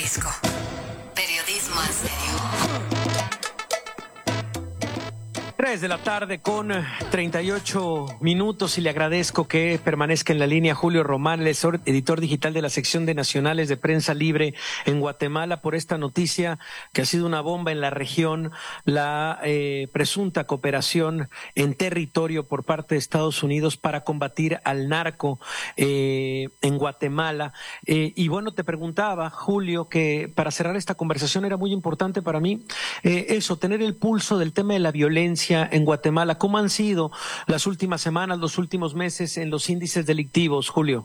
Risco. Periodismo en serio. 3 de la tarde con 38 minutos y le agradezco que permanezca en la línea Julio Román, el editor digital de la sección de Nacionales de Prensa Libre en Guatemala, por esta noticia que ha sido una bomba en la región, la presunta cooperación en territorio por parte de Estados Unidos para combatir al narco en Guatemala. Y bueno, te preguntaba, Julio, que para cerrar esta conversación era muy importante para mí tener el pulso del tema de la violencia en Guatemala. ¿Cómo han sido las últimas semanas, los últimos meses en los índices delictivos, Julio?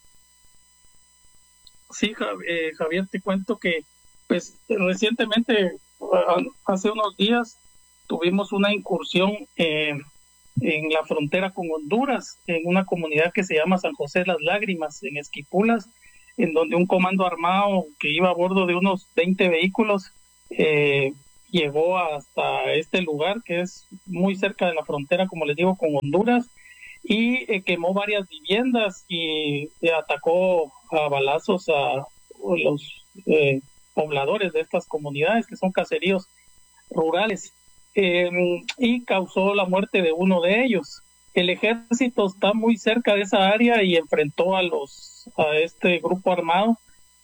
Sí, Javier, te cuento que pues recientemente, hace unos días, tuvimos una incursión en la frontera con Honduras, en una comunidad que se llama San José de las Lágrimas, en Esquipulas, en donde un comando armado que iba a bordo de unos 20 vehículos llegó hasta este lugar que es muy cerca de la frontera, como les digo, con Honduras, y quemó varias viviendas y atacó a balazos a los pobladores de estas comunidades, que son caseríos rurales, y causó la muerte de uno de ellos. El ejército está muy cerca de esa área y enfrentó a este grupo armado.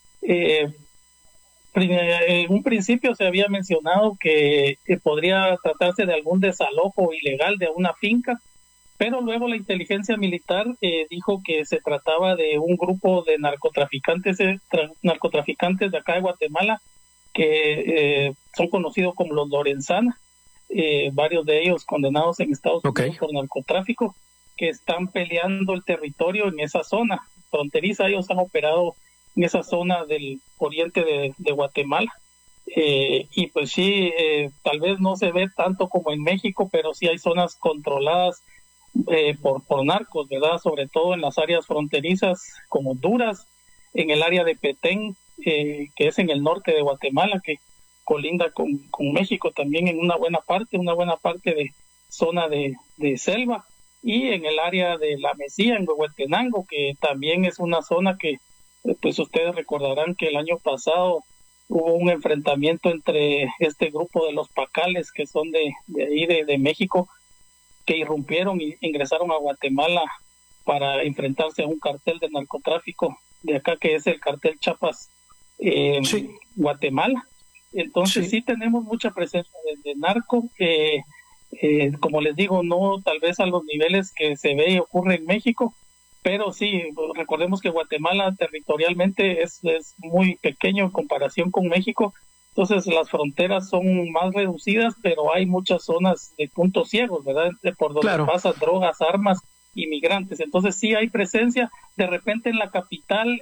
En un principio se había mencionado que podría tratarse de algún desalojo ilegal de una finca, pero luego la inteligencia militar dijo que se trataba de un grupo de narcotraficantes de acá de Guatemala, que son conocidos como los Lorenzana, varios de ellos condenados en Estados Unidos por narcotráfico, que están peleando el territorio en esa zona fronteriza. Ellos han operado en esa zona del oriente de Guatemala, y pues sí, tal vez no se ve tanto como en México, pero sí hay zonas controladas por narcos, ¿verdad? Sobre todo en las áreas fronterizas como Honduras, en el área de Petén, que es en el norte de Guatemala, que colinda con México también en una buena parte de zona de selva, y en el área de La Mesía, en Huehuetenango, que también es una zona que pues ustedes recordarán que el año pasado hubo un enfrentamiento entre este grupo de los Pacales, que son de ahí de México, que irrumpieron y ingresaron a Guatemala para enfrentarse a un cartel de narcotráfico de acá, que es el cartel Chiapas Guatemala. Entonces sí tenemos mucha presencia de narco, como les digo, no tal vez a los niveles que se ve y ocurre en México, pero sí, recordemos que Guatemala territorialmente es muy pequeño en comparación con México, entonces las fronteras son más reducidas, pero hay muchas zonas de puntos ciegos, ¿verdad? Por donde pasan drogas, armas, inmigrantes. Entonces sí hay presencia. De repente en la capital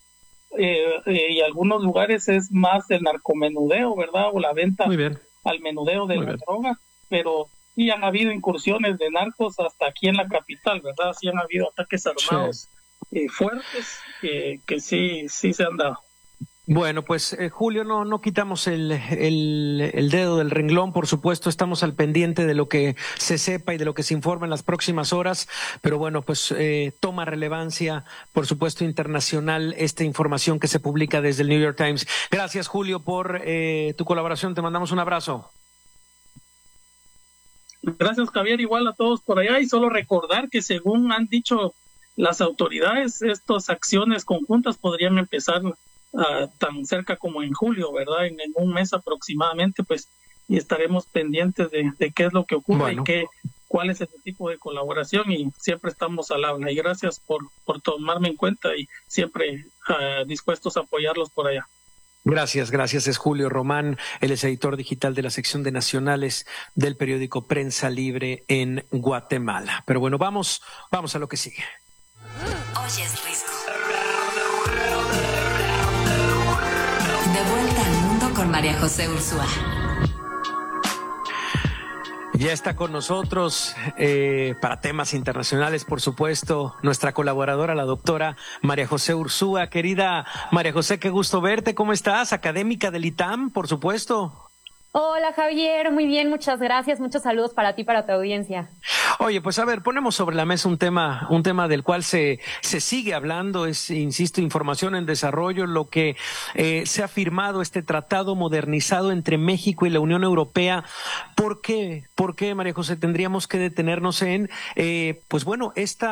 y algunos lugares es más el narcomenudeo, ¿verdad? O la venta al menudeo de la droga, pero sí han habido incursiones de narcos hasta aquí en la capital, ¿verdad? Sí han habido ataques armados fuertes que sí se han dado. Bueno, pues Julio, no quitamos el dedo del renglón, por supuesto, estamos al pendiente de lo que se sepa y de lo que se informa en las próximas horas, pero bueno, pues toma relevancia, por supuesto, internacional esta información que se publica desde el New York Times. Gracias, Julio, por tu colaboración, te mandamos un abrazo. Gracias, Javier, igual a todos por allá, y solo recordar que según han dicho las autoridades, estas acciones conjuntas podrían empezar tan cerca como en julio, ¿verdad? En un mes aproximadamente, pues, y estaremos pendientes de qué es lo que ocurre y cuál es ese tipo de colaboración, y siempre estamos al habla. Y gracias por tomarme en cuenta y siempre dispuestos a apoyarlos por allá. Gracias. Es Julio Román, él es editor digital de la sección de Nacionales del periódico Prensa Libre en Guatemala. Pero bueno, vamos a lo que sigue. Hoy es Risco. De vuelta al mundo con María José Ursúa. Ya está con nosotros para temas internacionales, por supuesto, nuestra colaboradora, la doctora María José Ursúa. Querida María José, qué gusto verte. ¿Cómo estás? Académica del ITAM, por supuesto. Hola Javier, muy bien, muchas gracias, muchos saludos para ti, para tu audiencia. Oye, pues a ver, ponemos sobre la mesa un tema del cual se sigue hablando, es, insisto, información en desarrollo, lo que se ha firmado, este tratado modernizado entre México y la Unión Europea. ¿Por qué? ¿Por qué, María José, tendríamos que detenernos en, pues bueno,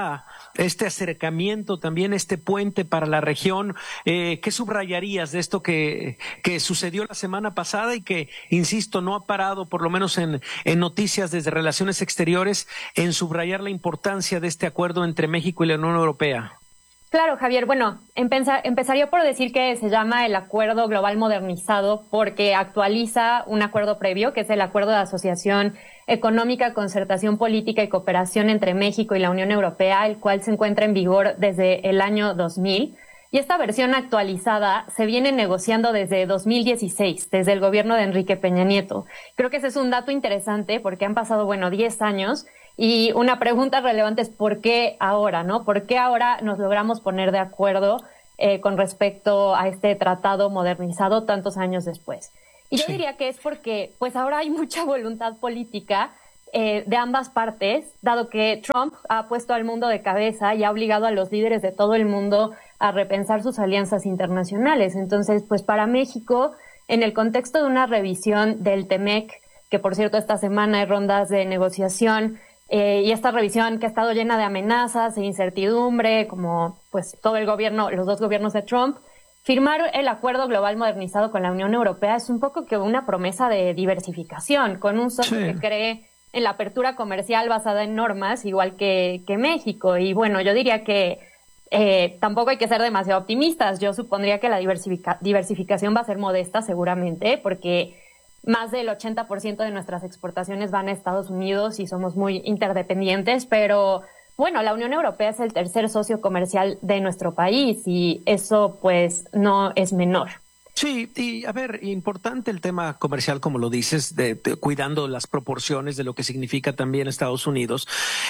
este acercamiento, también este puente para la región? ¿Qué subrayarías de esto que sucedió la semana pasada y que, insisto, no ha parado, por lo menos en noticias desde Relaciones Exteriores, en subrayar la importancia de este acuerdo entre México y la Unión Europea? Claro, Javier. Bueno, empezaría por decir que se llama el Acuerdo Global Modernizado porque actualiza un acuerdo previo, que es el Acuerdo de Asociación Económica, Concertación Política y Cooperación entre México y la Unión Europea, el cual se encuentra en vigor desde el año 2000. Y esta versión actualizada se viene negociando desde 2016, desde el gobierno de Enrique Peña Nieto. Creo que ese es un dato interesante porque han pasado, 10 años y una pregunta relevante es ¿por qué ahora, no? ¿Por qué ahora nos logramos poner de acuerdo con respecto a este tratado modernizado tantos años después? Y yo diría que es porque pues ahora hay mucha voluntad política de ambas partes, dado que Trump ha puesto al mundo de cabeza y ha obligado a los líderes de todo el mundo a repensar sus alianzas internacionales. Entonces, pues para México, en el contexto de una revisión del TEMEC, que por cierto esta semana hay rondas de negociación, y esta revisión que ha estado llena de amenazas e incertidumbre, como pues todo el gobierno, los dos gobiernos de Trump, firmar el Acuerdo Global Modernizado con la Unión Europea es un poco que una promesa de diversificación, con un socio que cree en la apertura comercial basada en normas, igual que México. Y bueno, yo diría que tampoco hay que ser demasiado optimistas. Yo supondría que la diversificación va a ser modesta seguramente, porque más del 80% de nuestras exportaciones van a Estados Unidos y somos muy interdependientes, pero bueno, la Unión Europea es el tercer socio comercial de nuestro país y eso pues no es menor. Sí, y a ver, importante el tema comercial, como lo dices, de cuidando las proporciones de lo que significa también Estados Unidos.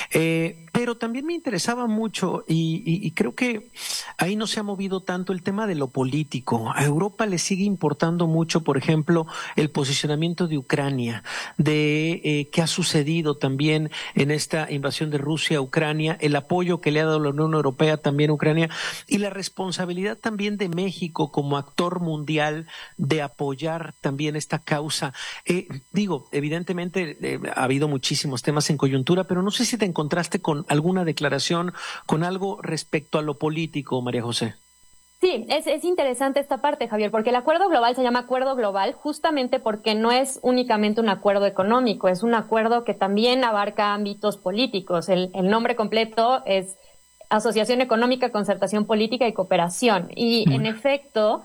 Pero también me interesaba mucho y creo que ahí no se ha movido tanto el tema de lo político. A Europa le sigue importando mucho, por ejemplo, el posicionamiento de Ucrania, de qué ha sucedido también en esta invasión de Rusia a Ucrania, el apoyo que le ha dado la Unión Europea también a Ucrania y la responsabilidad también de México como actor mundial de apoyar también esta causa. Evidentemente ha habido muchísimos temas en coyuntura, pero no sé si te encontraste con alguna declaración, con algo respecto a lo político, María José. Sí, es interesante esta parte, Javier, porque el acuerdo global se llama acuerdo global justamente porque no es únicamente un acuerdo económico, es un acuerdo que también abarca ámbitos políticos. El nombre completo es Asociación Económica, Concertación Política y Cooperación. Y en efecto,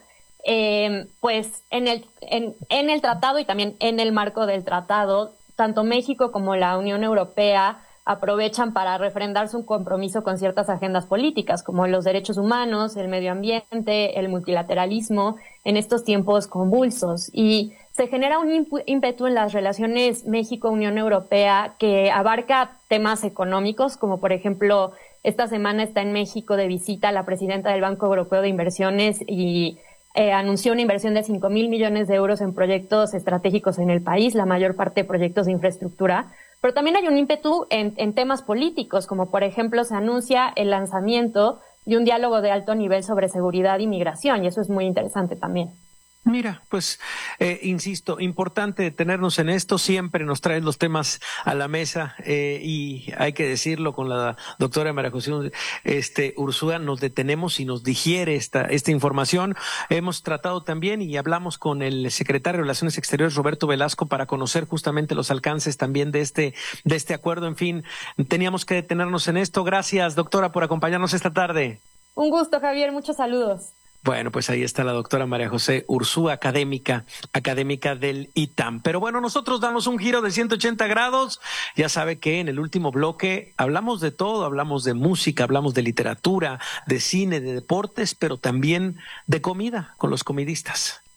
pues en el tratado y también en el marco del tratado, tanto México como la Unión Europea aprovechan para refrendar su compromiso con ciertas agendas políticas, como los derechos humanos, el medio ambiente, el multilateralismo, en estos tiempos convulsos. Y se genera un ímpetu en las relaciones México-Unión Europea que abarca temas económicos, como por ejemplo, esta semana está en México de visita la presidenta del Banco Europeo de Inversiones y anunció una inversión de 5,000 millones de euros en proyectos estratégicos en el país, la mayor parte de proyectos de infraestructura. Pero también hay un ímpetu en temas políticos, como por ejemplo se anuncia el lanzamiento de un diálogo de alto nivel sobre seguridad y migración, y eso es muy interesante también. Mira, pues, insisto, importante detenernos en esto, siempre nos traen los temas a la mesa, y hay que decirlo con la doctora María José Ursúa, nos detenemos y nos digiere esta información. Hemos tratado también y hablamos con el secretario de Relaciones Exteriores, Roberto Velasco, para conocer justamente los alcances también de este acuerdo. En fin, teníamos que detenernos en esto. Gracias, doctora, por acompañarnos esta tarde. Un gusto, Javier, muchos saludos. Bueno, pues ahí está la doctora María José Ursúa, académica del ITAM. Pero bueno, nosotros damos un giro de 180 grados. Ya sabe que en el último bloque hablamos de todo, hablamos de música, hablamos de literatura, de cine, de deportes, pero también de comida con los comidistas.